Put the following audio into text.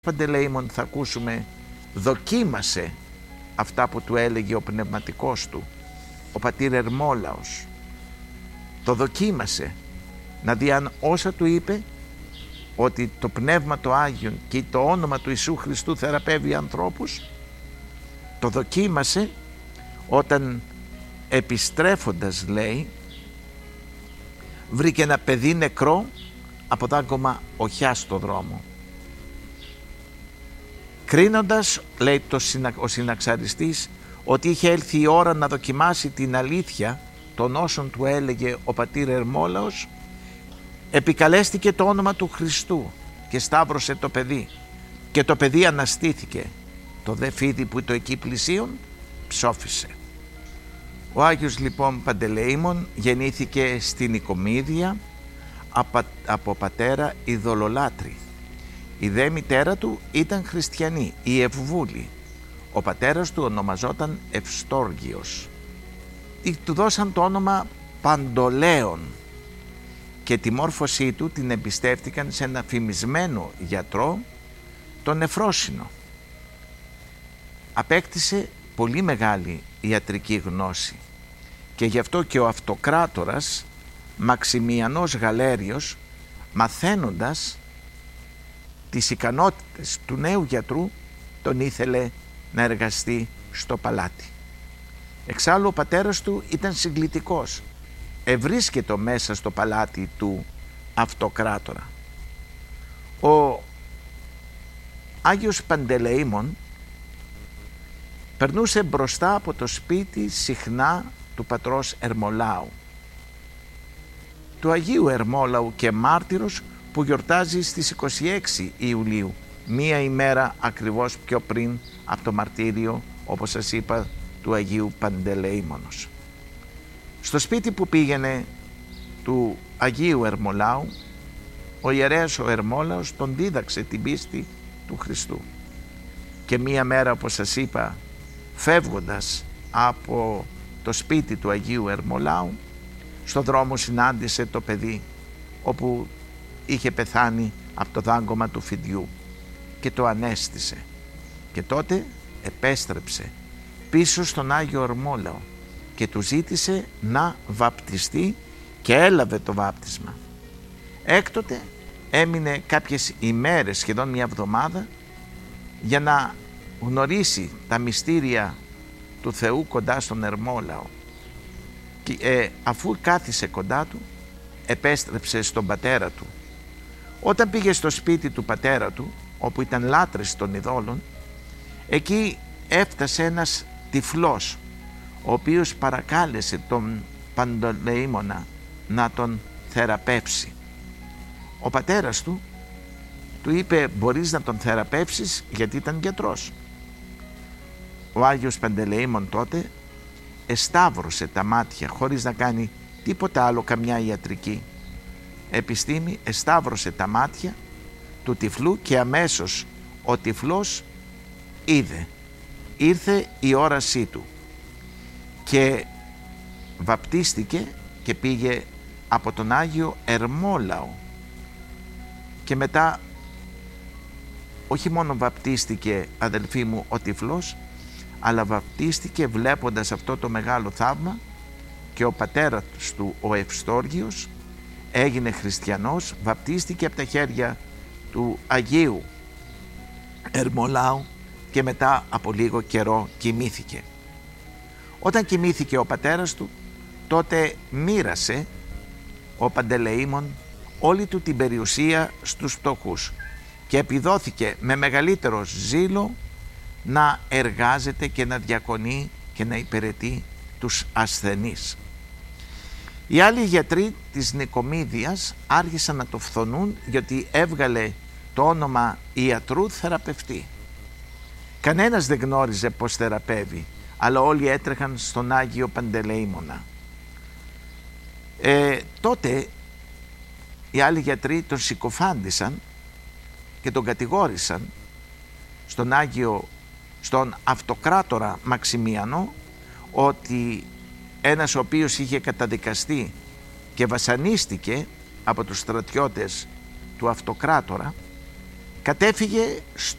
Παντελεήμων θα ακούσουμε δοκίμασε αυτά που του έλεγε ο πνευματικός του, ο πατήρ Ερμόλαος. Το δοκίμασε να δει αν όσα του είπε, ότι το Πνεύμα το Άγιον και το όνομα του Ιησού Χριστού θεραπεύει ανθρώπους, το δοκίμασε όταν επιστρέφοντας, λέει, βρήκε ένα παιδί νεκρό από δάγκωμα οχιά στο δρόμο. Κρίνοντας, λέει ο συναξαριστής, ότι είχε έλθει η ώρα να δοκιμάσει την αλήθεια των όσων του έλεγε ο πατήρ Ερμόλαος, επικαλέστηκε το όνομα του Χριστού και σταύρωσε το παιδί, και το παιδί αναστήθηκε. Το δε φίδι που το εκεί πλησίον ψόφισε. Ο Άγιος λοιπόν Παντελεήμων γεννήθηκε στην Οικομίδια από πατέρα ειδωλολάτρη. Η δε μητέρα του ήταν χριστιανή, η Ευβούλη. Ο πατέρας του ονομαζόταν Ευστόργιος. Του δώσαν το όνομα Παντολέων και τη μόρφωσή του την εμπιστεύτηκαν σε ένα φημισμένο γιατρό, τον Εφρόσινο. Απέκτησε πολύ μεγάλη ιατρική γνώση και γι' αυτό και ο αυτοκράτορας Μαξιμιανός Γαλέριος, μαθαίνοντας τις ικανότητες του νέου γιατρού, τον ήθελε να εργαστεί στο παλάτι. Εξάλλου ο πατέρας του ήταν συγκλητικός, ευρίσκετο μέσα στο παλάτι του αυτοκράτορα. Ο Άγιος Παντελεήμων περνούσε μπροστά από το σπίτι συχνά του πατρός Ερμολάου, του Αγίου Ερμόλαου και μάρτυρος, που γιορτάζει στις 26 Ιουλίου, μία ημέρα ακριβώς πιο πριν από το μαρτύριο, όπως σας είπα, του Αγίου Παντελεήμονος. Στο σπίτι που πήγαινε του Αγίου Ερμολάου, ο ιερέας ο Ερμόλαος τον δίδαξε την πίστη του Χριστού. Και μία μέρα, όπως σας είπα, φεύγοντας από το σπίτι του Αγίου Ερμολάου, στο δρόμο συνάντησε το παιδί, όπου είχε πεθάνει από το δάγκωμα του φιδιού, και το ανέστησε. Και τότε επέστρεψε πίσω στον Άγιο Ερμόλαο και του ζήτησε να βαπτιστεί και έλαβε το βάπτισμα. Έκτοτε έμεινε κάποιες ημέρες, σχεδόν μια εβδομάδα, για να γνωρίσει τα μυστήρια του Θεού κοντά στον Ερμόλαο. Και αφού κάθισε κοντά του, επέστρεψε στον πατέρα του. Όταν πήγε στο σπίτι του πατέρα του, όπου ήταν λάτρης των ειδόλων, εκεί έφτασε ένας τυφλός, ο οποίος παρακάλεσε τον Παντελεήμονα να τον θεραπεύσει. Ο πατέρας του είπε, μπορείς να τον θεραπεύσεις, γιατί ήταν γιατρός. Ο Άγιος Παντελεήμων τότε εσταύρωσε τα μάτια, χωρίς να κάνει τίποτα άλλο, καμιά ιατρική επιστήμη, εσταύρωσε τα μάτια του τυφλού και αμέσως ο τυφλός είδε. Ήρθε η όρασή του και βαπτίστηκε και πήγε από τον Άγιο Ερμόλαο. Και μετά όχι μόνο βαπτίστηκε, αδελφοί μου, ο τυφλός, αλλά βαπτίστηκε βλέποντας αυτό το μεγάλο θαύμα, και ο πατέρας του, ο Ευστόργιος, έγινε χριστιανός, βαπτίστηκε από τα χέρια του Αγίου Ερμολάου και μετά από λίγο καιρό κοιμήθηκε. Όταν κοιμήθηκε ο πατέρας του, τότε μοίρασε ο Παντελεήμων όλη του την περιουσία στους φτωχούς και επιδόθηκε με μεγαλύτερο ζήλο να εργάζεται και να διακονεί και να υπηρετεί τους ασθενείς. Οι άλλοι γιατροί της Νικομίδιας άρχισαν να το φθονούν, γιατί έβγαλε το όνομα ιατρού θεραπευτή. Κανένας δεν γνώριζε πως θεραπεύει, αλλά όλοι έτρεχαν στον Άγιο Παντελεήμονα. Τότε οι άλλοι γιατροί τον συκοφάντησαν και τον κατηγόρησαν στον αυτοκράτορα Μαξιμιανό, ότι ένας ο οποίος είχε καταδικαστεί και βασανίστηκε από τους στρατιώτες του αυτοκράτορα, κατέφυγε